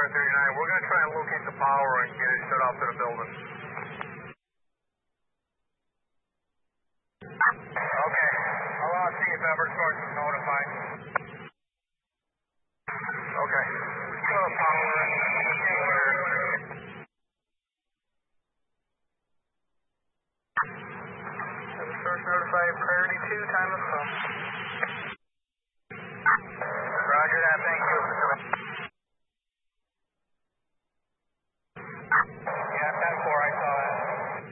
739. We're going to try and locate the power and get it shut off to the building. Okay. I'll see if Eversource is notified. Okay. Shut off power. Eversource notified. Priority 2, time of phone. Roger that. Thank you.